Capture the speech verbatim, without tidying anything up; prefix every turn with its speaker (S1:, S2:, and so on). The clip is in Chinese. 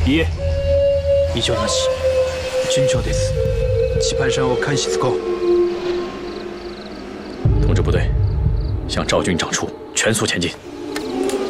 S1: いえ、以上なし。順調です。棋盘山を看西子。
S2: 通知部队，向赵军长处全速前进。